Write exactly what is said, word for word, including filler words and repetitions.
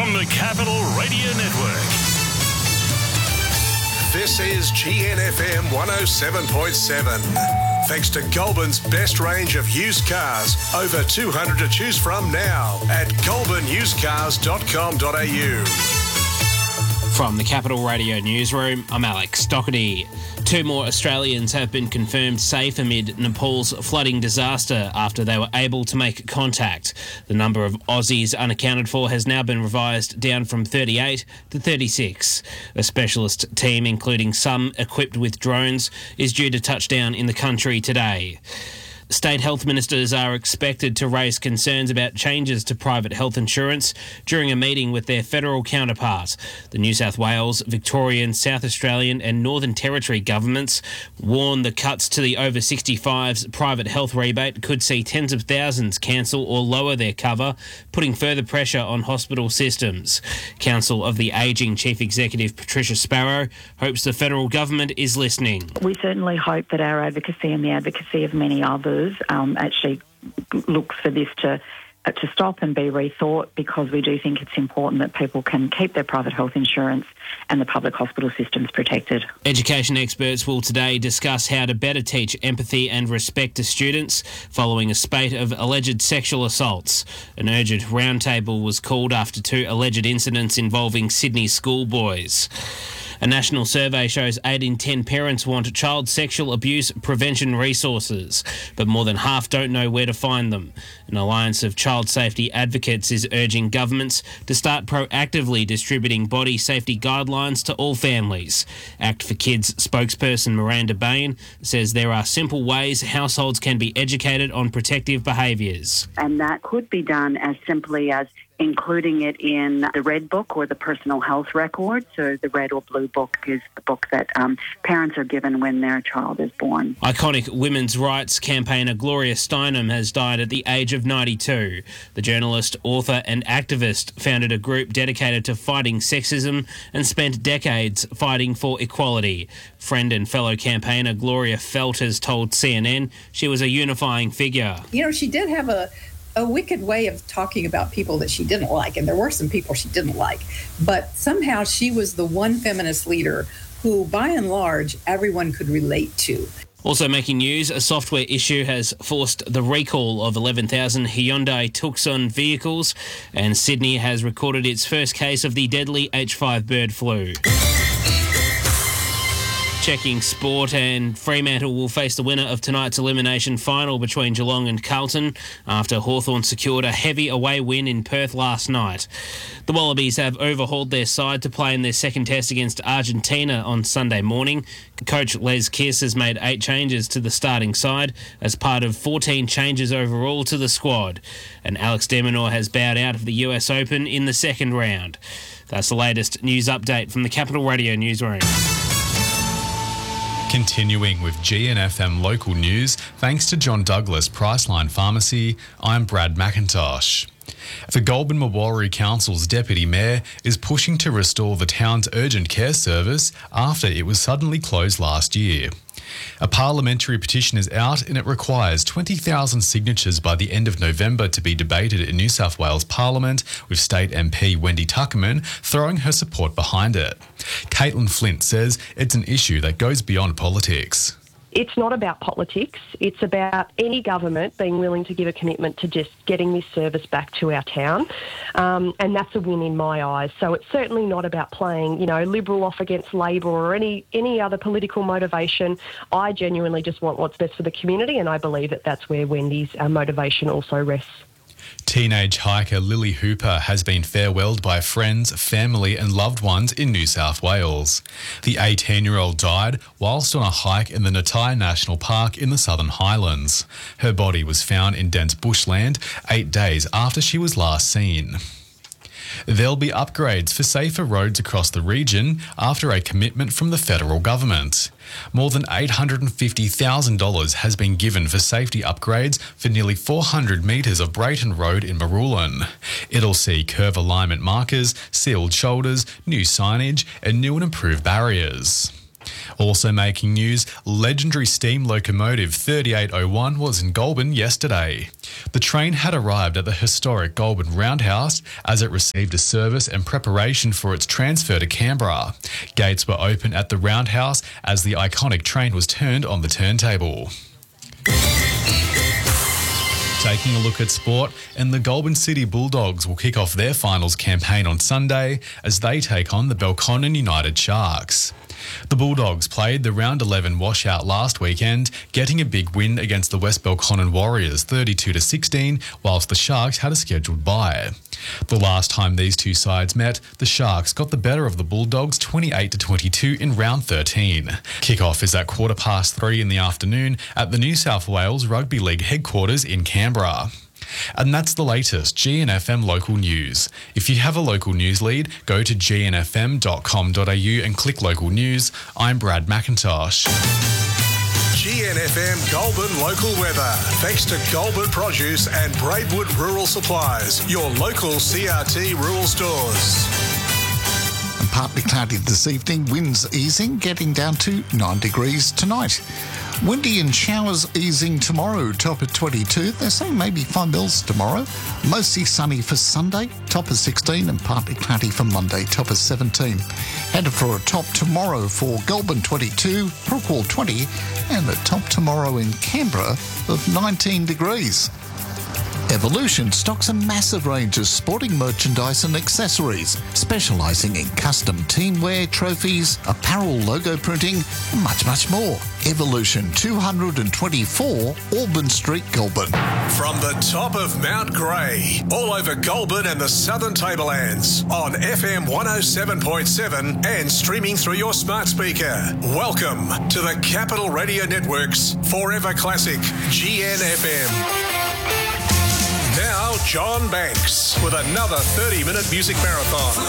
from the Capital Radio Network. This is G N F M one oh seven point seven. Thanks to Goulburn's best range of used cars, over two hundred to choose from now at goulburn used cars dot com dot a u. From the Capital Radio Newsroom, I'm Alex Doherty. Two more Australians have been confirmed safe amid Nepal's flooding disaster after they were able to make contact. The number of Aussies unaccounted for has now been revised down from thirty-eight to thirty-six. A specialist team, including some equipped with drones, is due to touch down in the country today. State health ministers are expected to raise concerns about changes to private health insurance during a meeting with their federal counterpart. The New South Wales, Victorian, South Australian and Northern Territory governments warn the cuts to the over sixty-fives private health rebate could see tens of thousands cancel or lower their cover, putting further pressure on hospital systems. Council of the Ageing Chief Executive Patricia Sparrow hopes the federal government is listening. We certainly hope that our advocacy and the advocacy of many others Um, actually looks for this to uh, to stop and be rethought, because we do think it's important that people can keep their private health insurance and the public hospital systems protected. Education experts will today discuss how to better teach empathy and respect to students following a spate of alleged sexual assaults. An urgent roundtable was called after two alleged incidents involving Sydney schoolboys. A national survey shows eight in ten parents want child sexual abuse prevention resources, but more than half don't know where to find them. An alliance of child safety advocates is urging governments to start proactively distributing body safety guidelines to all families. Act for Kids spokesperson Miranda Bain says there are simple ways households can be educated on protective behaviours. And that could be done as simply as including it in the Red Book or the Personal Health Record. So the Red or Blue Book is the book that um, parents are given when their child is born. Iconic women's rights campaigner Gloria Steinem has died at the age of ninety-two. The journalist, author and activist founded a group dedicated to fighting sexism and spent decades fighting for equality. Friend and fellow campaigner Gloria Felt has told C N N she was a unifying figure. You know, she did have a a wicked way of talking about people that she didn't like, and there were some people she didn't like, but somehow she was the one feminist leader who, by and large, everyone could relate to. Also making news, a software issue has forced the recall of eleven thousand Hyundai Tucson vehicles, and Sydney has recorded its first case of the deadly H five bird flu. Checking sport, and Fremantle will face the winner of tonight's elimination final between Geelong and Carlton after Hawthorn secured a heavy away win in Perth last night. The Wallabies have overhauled their side to play in their second test against Argentina on Sunday morning. Coach Les Kiss has made eight changes to the starting side as part of fourteen changes overall to the squad. And Alex de Minaur has bowed out of the U S Open in the second round. That's the latest news update from the Capital Radio Newsroom. Continuing with G N F M local news, thanks to John Douglas Priceline Pharmacy, I'm Brad McIntosh. The Goulburn Mawari Council's Deputy Mayor is pushing to restore the town's urgent care service after it was suddenly closed last year. A parliamentary petition is out and it requires twenty thousand signatures by the end of November to be debated in New South Wales Parliament, with State M P Wendy Tuckerman throwing her support behind it. Caitlin Flint says it's an issue that goes beyond politics. It's not about politics. It's about any government being willing to give a commitment to just getting this service back to our town. Um, and that's a win in my eyes. So it's certainly not about playing, you know, Liberal off against Labor or any, any other political motivation. I genuinely just want what's best for the community, and I believe that that's where Wendy's uh, motivation also rests. Teenage hiker Lily Hooper has been farewelled by friends, family and loved ones in New South Wales. The eighteen-year-old died whilst on a hike in the Natai National Park in the Southern Highlands. Her body was found in dense bushland eight days after she was last seen. There'll be upgrades for safer roads across the region after a commitment from the federal government. More than eight hundred fifty thousand dollars has been given for safety upgrades for nearly four hundred metres of Brayton Road in Marulan. It'll see curve alignment markers, sealed shoulders, new signage and new and improved barriers. Also making news, legendary steam locomotive thirty-eight oh one was in Goulburn yesterday. The train had arrived at the historic Goulburn Roundhouse as it received a service and preparation for its transfer to Canberra. Gates were open at the Roundhouse as the iconic train was turned on the turntable. Taking a look at sport, and the Goulburn City Bulldogs will kick off their finals campaign on Sunday as they take on the Belconnen United Sharks. The Bulldogs played the round eleven washout last weekend, getting a big win against the West Belconnen Warriors thirty-two to sixteen, whilst the Sharks had a scheduled bye. The last time these two sides met, the Sharks got the better of the Bulldogs twenty-eight to twenty-two in round thirteen. Kick-off is at quarter past three in the afternoon at the New South Wales Rugby League headquarters in Canberra. And that's the latest G N F M local news. If you have a local news lead, go to g n f m dot com dot a u and click local news. I'm Brad McIntosh. G N F M Goulburn local weather. Thanks to Goulburn Produce and Braidwood Rural Supplies, your local C R T rural stores. And partly cloudy this evening, winds easing, getting down to nine degrees tonight. Windy and showers easing tomorrow, top of twenty-two. They're saying maybe five mils tomorrow. Mostly sunny for Sunday, top of sixteen, and partly cloudy for Monday, top of seventeen. Headed for a top tomorrow for Goulburn twenty-two, Brookwell twenty, and a top tomorrow in Canberra of nineteen degrees. Evolution stocks a massive range of sporting merchandise and accessories, specialising in custom teamwear, trophies, apparel, logo printing, and much, much more. Evolution two twenty-four, Auburn Street, Goulburn. From the top of Mount Grey, all over Goulburn and the Southern Tablelands, on F M one oh seven point seven and streaming through your smart speaker. Welcome to the Capital Radio Network's Forever Classic G N F M. Now, John Banks with another thirty-minute music marathon.